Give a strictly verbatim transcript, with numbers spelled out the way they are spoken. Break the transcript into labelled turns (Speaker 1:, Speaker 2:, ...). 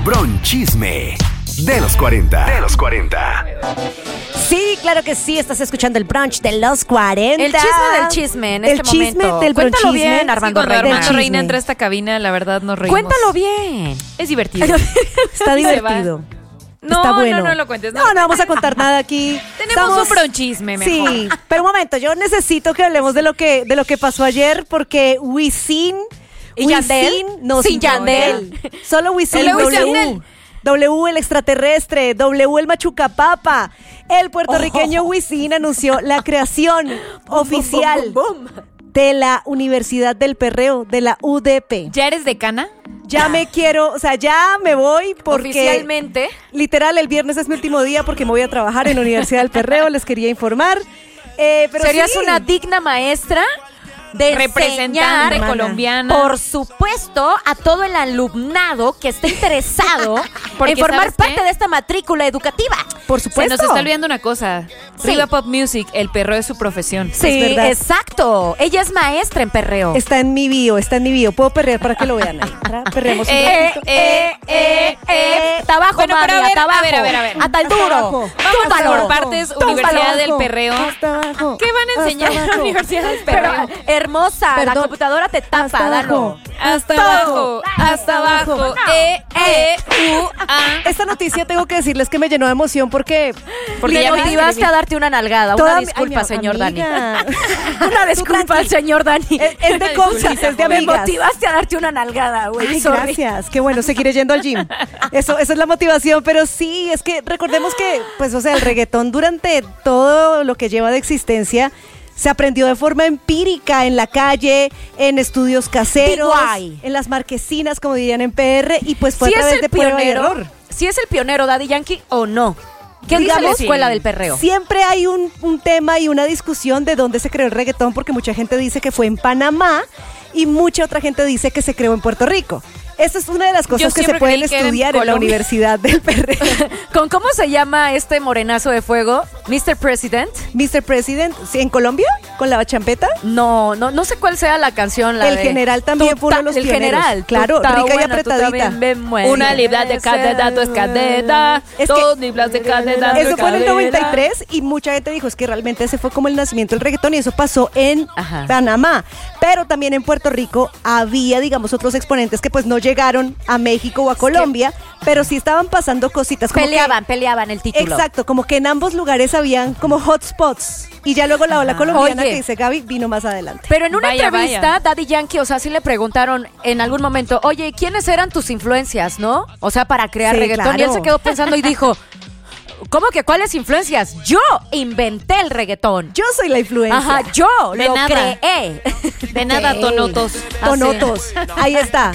Speaker 1: Bronchisme de los cuarenta. De los cuarenta.
Speaker 2: Sí, claro que sí, estás escuchando el brunch de los cuarenta.
Speaker 3: El chisme del chisme en
Speaker 2: el
Speaker 3: este
Speaker 2: chisme
Speaker 3: momento.
Speaker 2: del
Speaker 3: Cuéntalo
Speaker 2: bronchisme.
Speaker 3: bien, Armando
Speaker 4: Sí, cuando
Speaker 3: Reina.
Speaker 4: Armando Reina entra a esta cabina, la verdad nos reímos.
Speaker 3: Cuéntalo bien.
Speaker 4: Es divertido.
Speaker 2: Está
Speaker 4: Y se
Speaker 2: divertido.
Speaker 4: No,
Speaker 2: Está bueno.
Speaker 4: no, no lo cuentes.
Speaker 2: No, no vamos a contar nada aquí.
Speaker 4: Tenemos
Speaker 2: Estamos-
Speaker 4: un bronchisme mejor.
Speaker 2: Sí, pero un momento, yo necesito que hablemos de lo que de lo que pasó ayer porque Wisin
Speaker 3: ¿Y Yandel?
Speaker 2: Wisin, no,
Speaker 3: Sin
Speaker 2: sin
Speaker 3: Yandel.
Speaker 2: Yandel. Solo Wisin,
Speaker 4: El Wisin
Speaker 2: W.
Speaker 4: Yandel.
Speaker 2: W el extraterrestre, W el machucapapa. El puertorriqueño Wisin anunció la creación oficial de la Universidad del Perreo, de la U D P.
Speaker 4: ¿Ya eres decana?
Speaker 2: Ya me quiero, o sea, ya me voy porque
Speaker 3: Oficialmente.
Speaker 2: literal el viernes es mi último día porque me voy a trabajar en la Universidad del Perreo, les quería informar. Eh, pero
Speaker 3: Serías
Speaker 2: sí.
Speaker 3: una digna maestra de
Speaker 4: Representante
Speaker 3: enseñar,
Speaker 4: colombiana.
Speaker 3: por supuesto, a todo el alumnado que esté interesado
Speaker 4: Porque,
Speaker 3: en formar
Speaker 4: ¿sabes qué?
Speaker 3: parte de esta matrícula educativa.
Speaker 2: Por
Speaker 4: Se
Speaker 2: supuesto.
Speaker 4: nos está olvidando una cosa.
Speaker 3: Sí.
Speaker 4: Riva Pop Music, el perro es su profesión.
Speaker 3: Sí,
Speaker 2: Es verdad.
Speaker 3: exacto. Ella es maestra en perreo.
Speaker 2: Está en mi bio, está en mi bio. Puedo perrear para que lo vean ahí. Ahora perreemos un
Speaker 4: Eh,
Speaker 2: ratito.
Speaker 4: eh, eh, eh.
Speaker 3: Está abajo,
Speaker 4: Bueno, pero
Speaker 3: mami,
Speaker 4: a ver,
Speaker 3: hasta abajo.
Speaker 4: a ver, a ver, a ver.
Speaker 3: Hasta el duro.
Speaker 2: abajo.
Speaker 4: Vamos
Speaker 3: Túmbalo.
Speaker 4: por partes,
Speaker 3: Túmbalo.
Speaker 4: Universidad del Perreo.
Speaker 2: Hasta abajo.
Speaker 4: ¿Qué van a enseñar
Speaker 2: Hasta
Speaker 4: en la
Speaker 2: abajo.
Speaker 4: Universidad del
Speaker 3: Pero,
Speaker 4: Perreo?
Speaker 3: hermosa, la
Speaker 2: Perdón.
Speaker 3: computadora te tapa,
Speaker 2: Hasta
Speaker 3: dalo.
Speaker 2: abajo.
Speaker 4: Hasta
Speaker 2: Hasta
Speaker 4: abajo, hasta abajo. E, E, U, A.
Speaker 2: Esta noticia tengo que decirles que me llenó de emoción porque...
Speaker 4: Porque
Speaker 3: Le
Speaker 4: ya me
Speaker 3: motivaste
Speaker 4: escribí.
Speaker 3: a darte una nalgada.
Speaker 2: toda
Speaker 3: Una
Speaker 2: mi-
Speaker 3: disculpa,
Speaker 2: ay, mi
Speaker 3: señor Dani.
Speaker 2: amiga.
Speaker 3: Una disculpa al
Speaker 2: tranqui.
Speaker 3: señor Dani.
Speaker 2: Es, es de cosas, es de
Speaker 3: Me
Speaker 2: amigas.
Speaker 3: motivaste a darte una nalgada, güey.
Speaker 2: Ay,
Speaker 3: Sorry.
Speaker 2: gracias. Qué bueno, seguiré yendo al gym. Eso, esa es la motivación, pero sí, es que recordemos que, pues, o sea, el reggaetón durante todo lo que lleva de existencia se aprendió de forma empírica en la calle, en estudios caseros,
Speaker 3: D I Y.
Speaker 2: en las marquesinas, como dirían en P R, y pues fue
Speaker 3: Si
Speaker 2: a
Speaker 3: es
Speaker 2: través
Speaker 3: el
Speaker 2: de prueba y
Speaker 3: pionero,
Speaker 2: error.
Speaker 3: si es el pionero Daddy Yankee o no. ¿Qué dice la
Speaker 2: Digamos,
Speaker 3: escuela
Speaker 4: sí.
Speaker 3: del perreo?
Speaker 2: Siempre hay un, un tema y una discusión de dónde se creó el reggaetón, porque mucha gente dice que fue en Panamá y mucha otra gente dice que se creó en Puerto Rico. Esta es una de las cosas
Speaker 4: Yo
Speaker 2: que se
Speaker 4: siempre
Speaker 2: pueden
Speaker 4: creí que era en
Speaker 2: estudiar en, la
Speaker 4: Colombia.
Speaker 2: Universidad del Perreo.
Speaker 3: ¿Con cómo se llama este morenazo de fuego? ¿mister President?
Speaker 2: mister President, ¿sí, en Colombia? ¿Con la champeta?
Speaker 3: No, no, no sé cuál sea la canción. La
Speaker 2: El
Speaker 3: de-
Speaker 2: general también
Speaker 3: Tú
Speaker 2: fue uno de
Speaker 3: ta-
Speaker 2: los
Speaker 3: El
Speaker 2: pioneros.
Speaker 3: general.
Speaker 2: Claro,
Speaker 3: Tú ta
Speaker 2: rica y
Speaker 3: buena, tú
Speaker 2: apretadita.
Speaker 3: también me mueres.
Speaker 4: Una libra de candidato es cadena.
Speaker 2: Es que-
Speaker 4: Dos libras de candidato es
Speaker 2: Eso fue en el
Speaker 4: cadena.
Speaker 2: noventa y tres y mucha gente dijo es que realmente ese fue como el nacimiento del reggaetón y eso pasó en
Speaker 3: Ajá.
Speaker 2: Panamá. Pero también en Puerto Rico había, digamos, otros exponentes que pues no llegaron a México o a Colombia, pero sí estaban pasando cositas. Como que-
Speaker 3: Peleaban, peleaban el título.
Speaker 2: exacto, como que en ambos lugares habían como hotspots. Y ya luego la ola colombiana
Speaker 3: Oye.
Speaker 2: que dice Gaby vino más adelante.
Speaker 3: Pero en una
Speaker 4: Vaya,
Speaker 3: entrevista,
Speaker 4: vaya.
Speaker 3: Daddy Yankee, o sea, sí le preguntaron en algún momento, oye, ¿quiénes eran tus influencias, no? O sea, para crear
Speaker 2: Sí,
Speaker 3: reggaetón. Y él
Speaker 2: claro.
Speaker 3: se quedó pensando y dijo, ¿cómo que cuáles influencias? Yo inventé el reggaetón.
Speaker 2: Yo soy la influencia.
Speaker 3: Ajá, yo
Speaker 4: De
Speaker 3: lo
Speaker 4: nada.
Speaker 3: creé.
Speaker 4: De nada,
Speaker 2: Ok.
Speaker 4: tonotos.
Speaker 2: Tonotos. Ahí está.